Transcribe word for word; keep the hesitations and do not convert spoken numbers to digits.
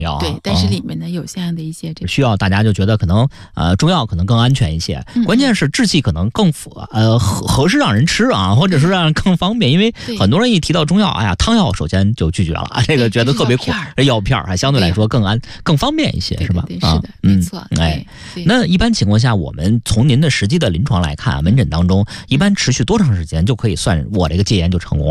药、啊。 对，但是里面呢、嗯、有这样的一些这个需要大家就觉得可能呃中药可能更安全一些， 嗯、 关键是制剂可能更符呃合合适让人吃啊，或者是让人更方便，因为很多人一提到中药，哎呀，汤药首先就拒绝了，这个觉得特别苦，药片还相对来说更安更方便一些， 对是吧？ 对对是的， 嗯、 没错。 哎，那一般情况下，我们从您的实际的临床来看，门诊当中一般持续多长时间就可以算我这个戒烟就成功？